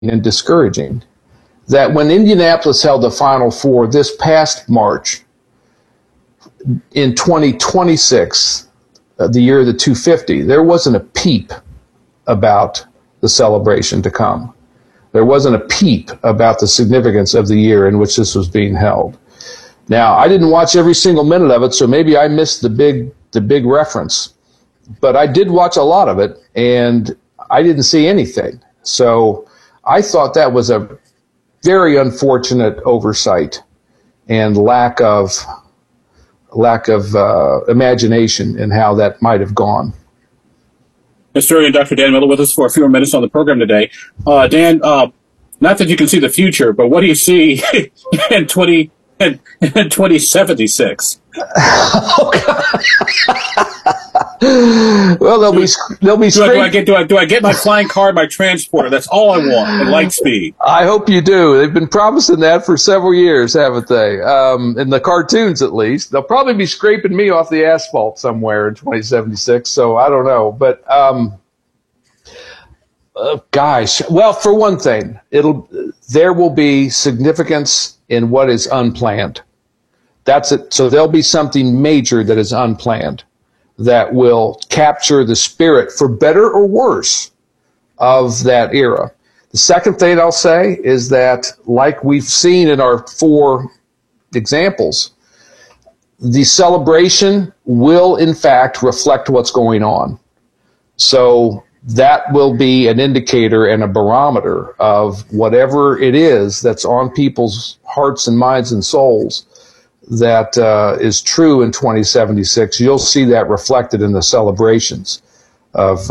and discouraging that when Indianapolis held the Final Four this past March in 2026, the year of the 250, there wasn't a peep about the celebration to come. There wasn't a peep about the significance of the year in which this was being held. Now, I didn't watch every single minute of it, so maybe I missed the big reference. But I did watch a lot of it, and I didn't see anything. So I thought that was a very unfortunate oversight and lack of imagination in how that might have gone. Historian Dr. Dan Miller with us for a few more minutes on the program today. Dan, not that you can see the future, but what do you see in 2076? Oh, God. Well, they'll be do I get my flying car, my transporter? That's all I want, at light speed. I hope you do. They've been promising that for several years, haven't they? In the cartoons, at least. They'll probably be scraping me off the asphalt somewhere in 2076, so I don't know. But, gosh, well, for one thing, there will be significance in what is unplanned. That's it. So there'll be something major that is unplanned that will capture the spirit, for better or worse, of that era. The second thing I'll say is that, like we've seen in our 4 examples, the celebration will, in fact, reflect what's going on. So that will be an indicator and a barometer of whatever it is that's on people's hearts and minds and souls that is true in 2076. You'll see that reflected in the celebrations of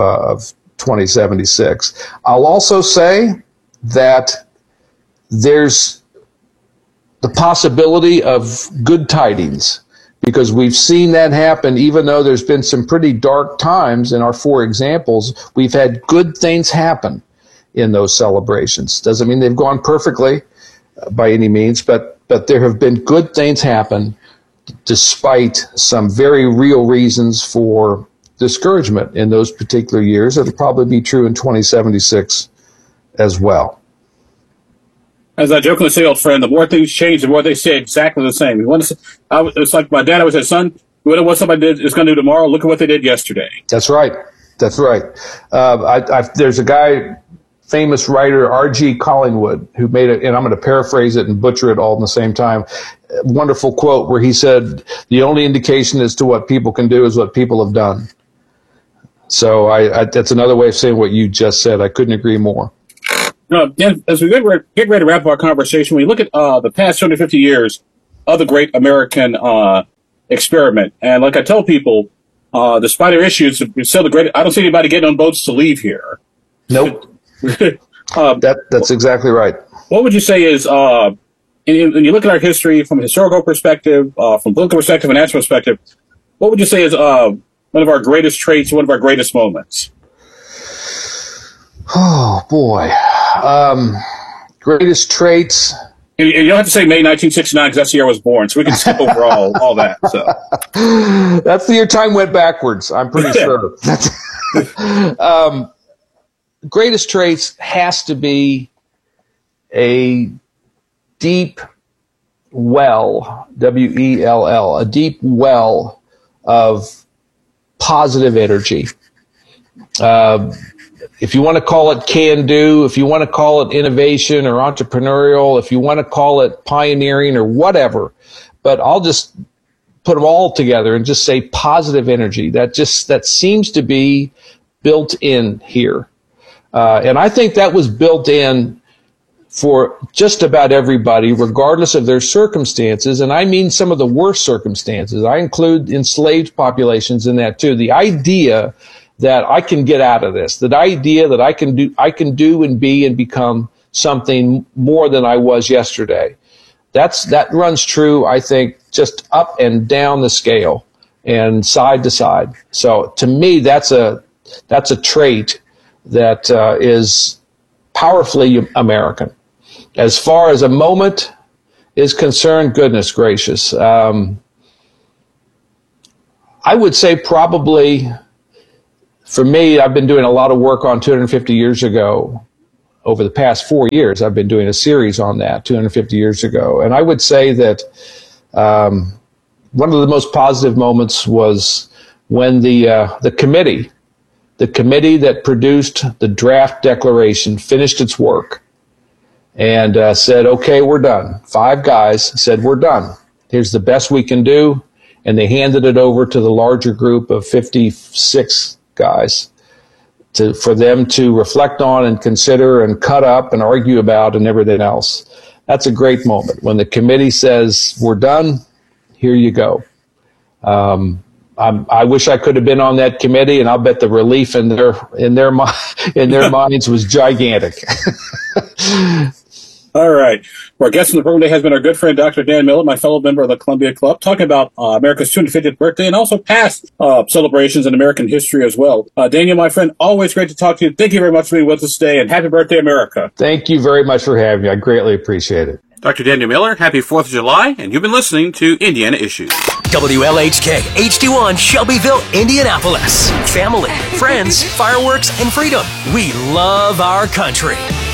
2076. I'll also say that there's the possibility of good tidings, because we've seen that happen. Even though there's been some pretty dark times in our 4 examples, we've had good things happen in those celebrations. Doesn't mean they've gone perfectly by any means, but there have been good things happen despite some very real reasons for discouragement in those particular years. It'll probably be true in 2076 as well. As I jokingly say, old friend, the more things change, the more they stay exactly the same. It's like my dad always said, son, you know what somebody is going to do tomorrow? Look at what they did yesterday. That's right. That's right. There's a guy, famous writer, R.G. Collingwood, who made it, and I'm going to paraphrase it and butcher it all in the same time, a wonderful quote where he said, the only indication as to what people can do is what people have done. So that's another way of saying what you just said. I couldn't agree more. Dan, as we get ready to wrap up our conversation, when you look at the past 250 years of the great American experiment, and like I tell people, despite our issues, it's still the great. I don't see anybody getting on boats to leave here. Nope. That's exactly right. What would you say is, when you look at our history from a historical perspective, from political perspective, and national perspective, what would you say is one of our greatest traits, one of our greatest moments? Oh, boy. Greatest traits. You don't have to say May 1969 because that's the year I was born, so we can skip over all that. So. That's the year time went backwards, I'm pretty sure. Greatest traits has to be a deep well, W-E-L-L, a deep well of positive energy. If you want to call it can-do, if you want to call it innovation or entrepreneurial, if you want to call it pioneering or whatever, but I'll just put them all together and just say positive energy. That seems to be built in here. And I think that was built in for just about everybody, regardless of their circumstances. And I mean some of the worst circumstances. I include enslaved populations in that too. The idea that I can get out of this, the idea that I can do and be and become something more than I was yesterday. That runs true, I think, just up and down the scale and side to side. So to me, that's a trait that is powerfully American. As far as a moment is concerned, goodness gracious, I would say probably, for me, I've been doing a lot of work on 250 years ago. over the past 4 years. I've been doing a series on that 250 years ago. And I would say that one of the most positive moments was when the committee that produced the draft declaration finished its work and said, okay, we're done. 5 guys said, we're done. Here's the best we can do. And they handed it over to the larger group of 56 guys for them to reflect on and consider and cut up and argue about and everything else. That's a great moment. When the committee says, we're done, here you go. I wish I could have been on that committee, and I'll bet the relief in their minds was gigantic. All right. Our guest in the program today has been our good friend, Dr. Dan Miller, my fellow member of the Columbia Club, talking about America's 250th birthday and also past celebrations in American history as well. Daniel, my friend, always great to talk to you. Thank you very much for being with us today, and happy birthday, America. Thank you very much for having me. I greatly appreciate it. Dr. Daniel Miller, happy 4th of July, and you've been listening to Indiana Issues. WLHK, HD1, Shelbyville, Indianapolis. Family, friends, fireworks, and freedom. We love our country.